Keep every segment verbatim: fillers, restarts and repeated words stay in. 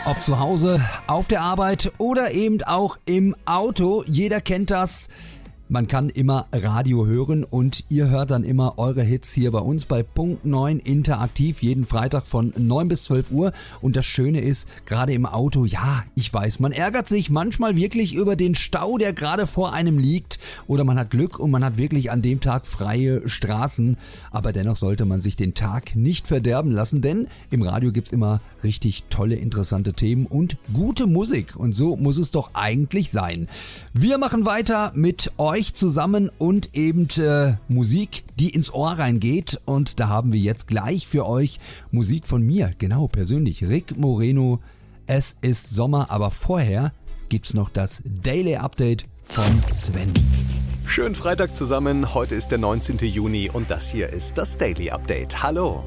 Ob zu Hause, auf der Arbeit oder eben auch im Auto, jeder kennt das. Man kann immer Radio hören und ihr hört dann immer eure Hits hier bei uns bei Punkt neun interaktiv, jeden Freitag von neun bis zwölf Uhr. Und das Schöne ist, gerade im Auto, ja, ich weiß, man ärgert sich manchmal wirklich über den Stau, der gerade vor einem liegt. Oder man hat Glück und man hat wirklich an dem Tag freie Straßen. Aber dennoch sollte man sich den Tag nicht verderben lassen, denn im Radio gibt's immer richtig tolle, interessante Themen und gute Musik. Und so muss es doch eigentlich sein. Wir machen weiter mit euch zusammen und eben äh, Musik, die ins Ohr reingeht, und da haben wir jetzt gleich für euch Musik von mir, genau persönlich, Rick Moreno. Es ist Sommer, aber vorher gibt's noch das Daily Update von Sven. Schönen Freitag zusammen, heute ist der neunzehnten Juni und das hier ist das Daily Update. Hallo!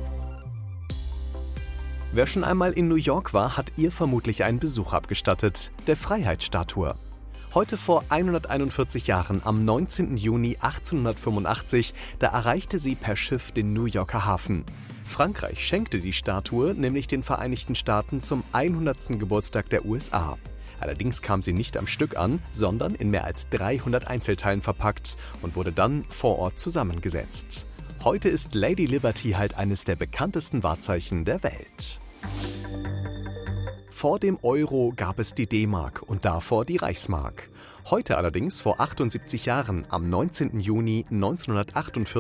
Wer schon einmal in New York war, hat ihr vermutlich einen Besuch abgestattet, der Freiheitsstatue. Heute vor hunderteinundvierzig Jahren, am neunzehnten Juni achtzehnhundertfünfundachtzig, da erreichte sie per Schiff den New Yorker Hafen. Frankreich schenkte die Statue nämlich den Vereinigten Staaten zum hundertsten Geburtstag der U S A. Allerdings kam sie nicht am Stück an, sondern in mehr als dreihundert Einzelteilen verpackt und wurde dann vor Ort zusammengesetzt. Heute ist Lady Liberty halt eines der bekanntesten Wahrzeichen der Welt. Vor dem Euro gab es die D-Mark und davor die Reichsmark. Heute allerdings, vor achtundsiebzig Jahren, am neunzehnten Juni neunzehnhundertachtundvierzig,